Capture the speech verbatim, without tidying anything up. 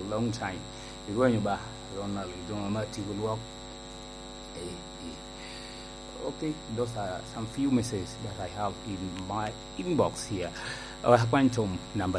long time. You go in your Ronald, you don't know will work. Eh, eh. Okay, those are some few messages that I have in my inbox here. Our quantum number